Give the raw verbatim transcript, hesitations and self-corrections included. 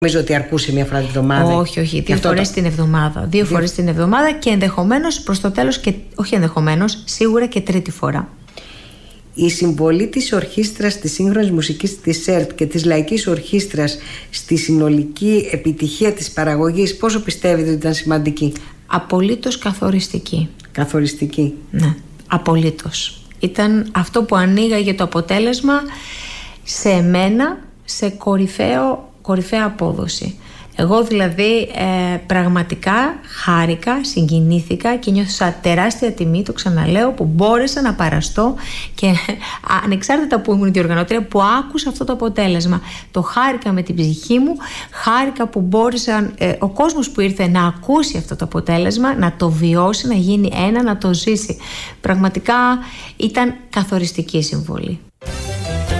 Νομίζω ότι αρκούσε μία φορά την εβδομάδα. Όχι, όχι. Δύο φορές το... την εβδομάδα. Δύο Δύο... φορές την εβδομάδα και ενδεχομένως προς το τέλος, και όχι ενδεχομένως, σίγουρα και τρίτη φορά. Η συμβολή της ορχήστρας της σύγχρονης μουσικής της ΕΡΤ και της λαϊκής ορχήστρας στη συνολική επιτυχία της παραγωγής, πόσο πιστεύετε ότι ήταν σημαντική? Απολύτως καθοριστική. Καθοριστική. Ναι, απολύτως. Ήταν αυτό που ανοίγαγε το αποτέλεσμα σε εμένα σε κορυφαίο, κορυφαία απόδοση. Εγώ δηλαδή ε, πραγματικά χάρηκα, συγκινήθηκα και νιώθω τεράστια τιμή, το ξαναλέω, που μπόρεσα να παραστώ και ανεξάρτητα που ήμουν η διοργανώτρια, που άκουσα αυτό το αποτέλεσμα. Το χάρηκα με την ψυχή μου, χάρηκα που μπόρεσα ε, ο κόσμος που ήρθε να ακούσει αυτό το αποτέλεσμα, να το βιώσει, να γίνει ένα, να το ζήσει. Πραγματικά ήταν καθοριστική συμβολή.